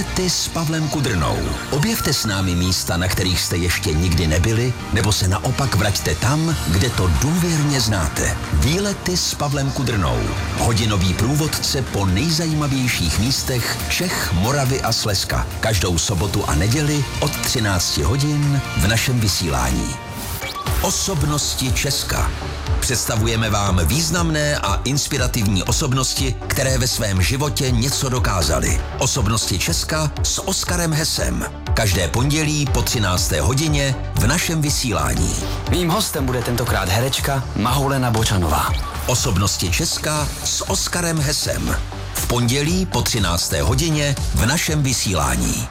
Ty s Pavlem Kudrnou. Objevte s námi místa, na kterých jste ještě nikdy nebyli, nebo se naopak vraťte tam, kde to důvěrně znáte. Výlety s Pavlem Kudrnou. Hodinový průvodce po nejzajímavějších místech Čech, Moravy a Slezska. Každou sobotu a neděli od 13 hodin v našem vysílání. Osobnosti Česka. Představujeme vám významné a inspirativní osobnosti, které ve svém životě něco dokázaly. Osobnosti Česka s Oskarem Hesem. Každé pondělí po 13. hodině v našem vysílání. Mým hostem bude tentokrát herečka Mahoulena Bočanová. Osobnosti Česka s Oskarem Hesem. V pondělí po 13. hodině v našem vysílání.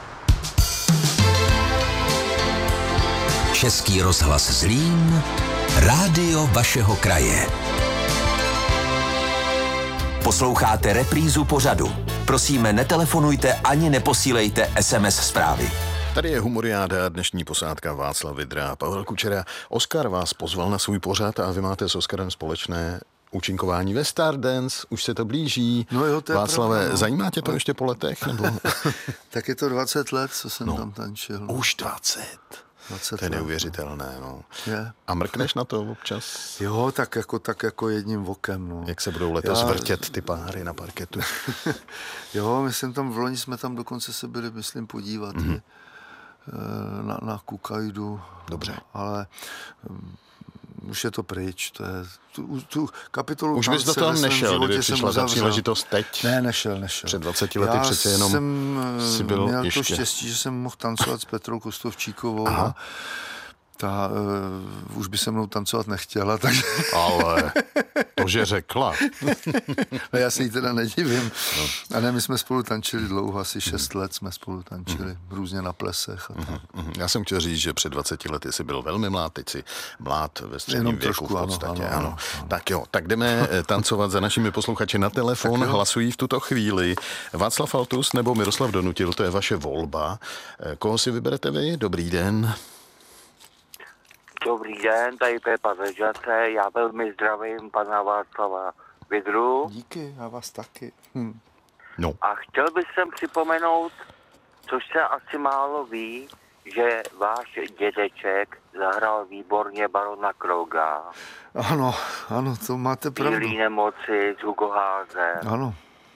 Český rozhlas Zlín, rádio vašeho kraje. Posloucháte reprízu pořadu. Prosíme, netelefonujte ani neposílejte SMS zprávy. Tady je Humoriáda, dnešní posádka Václav Vidra a Pavel Kučera. Oskar vás pozval na svůj pořad a vy máte s Oskarem společné účinkování ve Stardance, už se to blíží. No jo, to je Václave, pravda, no. Zajímá tě to ještě po letech? Nebo? Tak je to 20 let, co jsem tam tančil. No. Už 20. To je neuvěřitelné, no. Je. A mrkneš na to občas? Jo, tak jako jedním vokem, no. Jak se budou letos vrtět ty páry na parketu? Jo, myslím tam, v loni jsme tam dokonce se byli, myslím, podívat na Kukajdu. Dobře. Ale už je to pryč, to je tu kapitolu. Už bys do toho nešel, kdyby přišla za příležitost teď? Ne, nešel. Před 20 lety přece jenom si byl měl ještě. to štěstí, že jsem mohl tancovat s Petrou Kostovčíkovou. Aha. Ta už by se mnou tancovat nechtěla, takže... Ale to, že řekla. Já se jí teda nedivím. No. A ne, my jsme spolu tančili dlouho, asi 6 let jsme spolu tančili, různě na plesech. A tak. Já jsem chtěl říct, že před 20 lety jsi byl velmi mlád, teď jsi mlád ve středním věku trošku, v podstatě. Ano. Tak jo, tak jdeme tancovat za našimi posluchači na telefon, hlasují v tuto chvíli. Václav Faltus nebo Miroslav Donutil, to je vaše volba. Koho si vyberete vy? Dobrý den. Dobrý den, tady Pepa ze Žance, já velmi zdravím pana Václava Vidru. Díky, já vás taky. No. A chtěl bych sem připomenout, což se asi málo ví, že váš dědeček zahrál výborně barona Kroga. Ano, to máte pravdu. Bílý nemoci s Hugo Házem. Ano.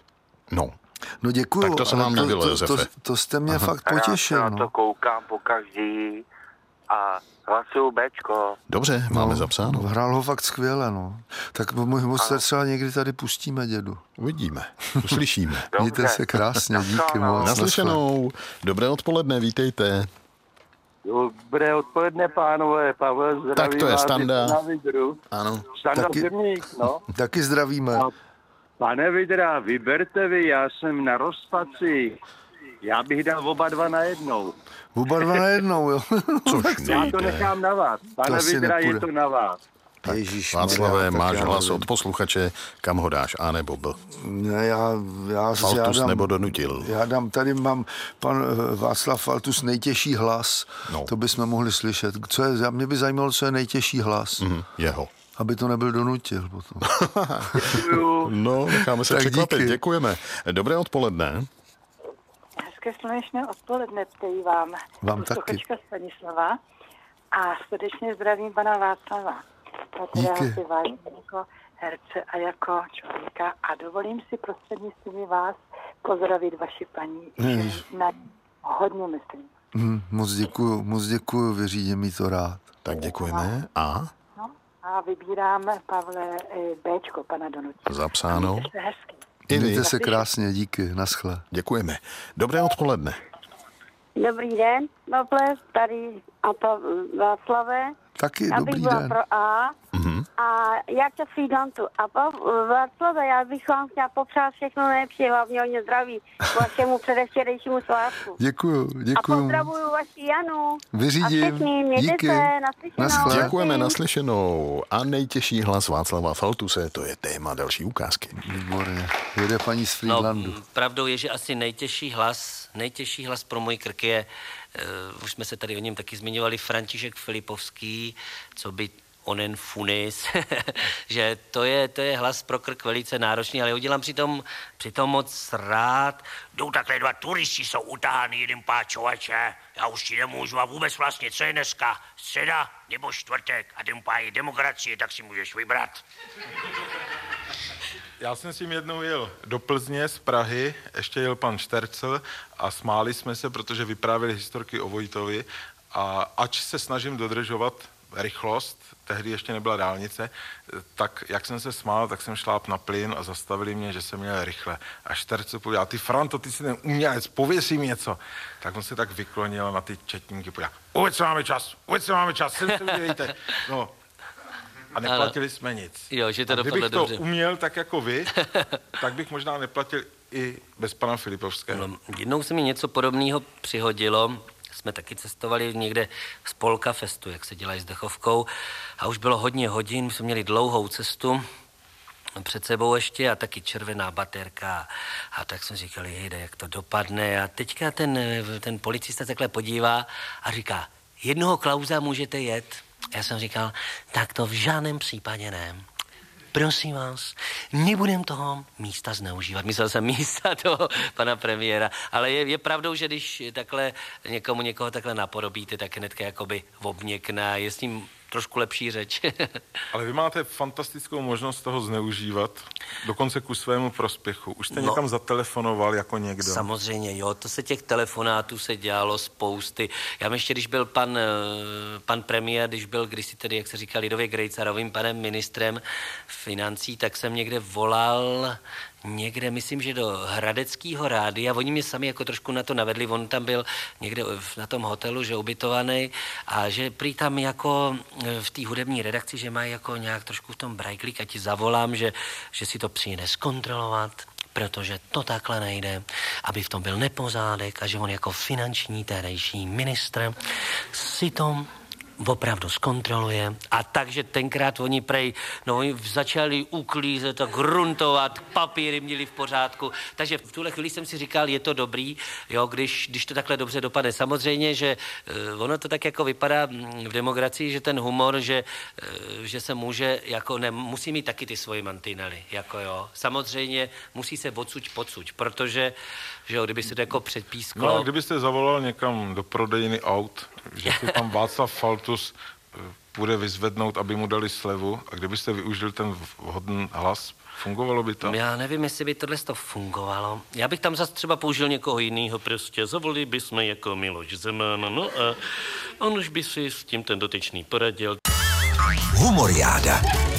No děkuju. Tak to se nám nebylo, Josefe. To jste mě fakt potěšil. Já na to koukám po každý a hlasuju Bčko. Dobře, máme zapsáno. Hrál ho fakt skvěle, no. Tak mu se třeba někdy tady pustíme, dědu. Uvidíme, uslyšíme. Mějte se krásně, díky moc. Naslyšenou. Dobré odpoledne, vítejte. Dobré odpoledne, pánové. Pavel, zdravím. Tak to je Standa. Na Vidru. Ano. Standa Zimník, no. Taky zdravíme. Pane Vidra, vyberte vy, já jsem na rozpaci. Já bych dal oba dva najednou. Oba dva najednou, jo. Což Já to nechám na vás. Pane Vidra, je to na vás. Václave, máš hlas od posluchače, kam ho dáš, A nebo B? Ne, já Faltus dám, nebo Donutil? Já dám, tady mám pan Václav Faltus nejtěžší hlas. No. To bychom mohli slyšet. Mě by zajímalo, co je nejtěžší hlas. Jeho. Aby to nebyl Donutil potom. No, necháme se Tak překvapit. díky. Děkujeme. Dobré odpoledne. Hezké slunečné odpoledne přeji vám. Vám taky. Posluchačka Stanislava a srdečně zdravím pana Václava. Kterého Díky. si vážím jako herce a jako člověka a dovolím si prostřednictvím vás pozdravit vaši paní, že na hodně myslím. Moc děkuju, vyřídím mi to rád. Tak děkujeme. A? No, a vybíráme, Pavle, Bčko, pana Donutil. Zapsáno. Mějte se hezky. Mějte se krásně, díky, naschle. Děkujeme. Dobré odpoledne. Dobrý den, Pavle, tady a Václave. Taky Já bych dobrý byla den. pro A. A já tě přidám tu. A Václave, já bych vám chtěla popřát všechno nejlepší, hlavně hodně zdraví k vašemu předevčerejšímu svátku. Děkuju. A pozdravuju vaši Janu. Vyřídím. A všichni, mějte Díky. se, naslyšenou. Naschle. Děkujeme, naslyšenou. A nejtěžší hlas Václava Faltuse, to je téma další ukázky. Výborně. Jede paní z Friedlandu. Pravdou je, že asi nejtěžší hlas pro můj krk je, už jsme se tady o něm taky zmiňovali, František Filipovský, co by onen Funis, že to je hlas pro krk velice náročný, ale udělám přitom moc rád. Jdou takhle dva turisti, jsou utahány jeden páčovače. Já už ti nemůžu a vůbec vlastně, co je dneska? Středa nebo čtvrtek? A ten je demokracie, tak si můžeš vybrat. Já jsem s tím jednou jel do Plzně z Prahy, ještě jel pan Štercl a smáli jsme se, protože vyprávěli historky o Vojtovi a ač se snažím dodržovat rychlost, tehdy ještě nebyla dálnice, tak jak jsem se smál, tak jsem šláp na plyn a zastavili mě, že jsem měl rychle. A Štercl pověděl, ty Franto, ty jsi ten umělec, pověz jim něco. Tak on se tak vyklonil na ty četníky, pověděl, vůbec máme čas, sem se udělejte. No. A neplatili jsme nic. Jo, že to kdybych to dobře. uměl tak jako vy, tak bych možná neplatil i bez pana Filipovského. No, jednou se mi něco podobného přihodilo. Jsme taky cestovali někde z Polka Festu, jak se dělají s dechovkou. A už bylo hodně hodin, jsme měli dlouhou cestu před sebou ještě a taky červená baterka. A tak jsme říkali, jejde, jak to dopadne. A teďka ten policista takhle podívá a říká, jednoho Klausa můžete jet. Já jsem říkal, tak to v žádném případě ne. Prosím vás, nebudem toho místa zneužívat. Myslel jsem místa toho pana premiéra, ale je pravdou, že když takhle někoho takhle napodobíte, tak hnedka jakoby obměkne, je s ním trošku lepší řeč. Ale vy máte fantastickou možnost toho zneužívat, dokonce ku svému prospěchu. Už jste někam zatelefonoval jako někdo? Samozřejmě, jo, to se těch telefonátů se dělalo spousty. Já ještě, když byl pan premiér, když byl kdysi tedy, jak se říká lidově Grejcarovým panem ministrem financí, tak jsem někde volal myslím, že do Hradeckého rádia. Oni mě sami jako trošku na to navedli. On tam byl někde na tom hotelu, že ubytovaný a že prý tam jako v té hudební redakci, že mají jako nějak trošku v tom brajklík a ti zavolám, že si to přijde zkontrolovat, protože to takhle nejde, aby v tom byl nepořádek a že on jako finanční tehdejší ministr si to opravdu zkontroluje. A takže tenkrát oni začali uklízet a gruntovat, papíry měli v pořádku. Takže v tuhle chvíli jsem si říkal, je to dobrý, jo, když to takhle dobře dopadne. Samozřejmě, že ono to tak jako vypadá v demokracii, že ten humor, že se může, jako musí mít taky ty svoje mantinely, jako jo. Samozřejmě musí se odsuť pocuť, protože, že jo, kdyby se to jako předpísklo. No a kdybyste zavolal někam do prodejny aut, že si tam Václav Faltus půjde vyzvednout, aby mu dali slevu a kdybyste využil ten vhodný hlas, fungovalo by to? Já nevím, jestli by tohle fungovalo. Já bych tam zase třeba použil někoho jiného, prostě zavolili bychom jako Miloš Zeman, no a on už by si s tím ten dotyčný poradil. Humoriáda.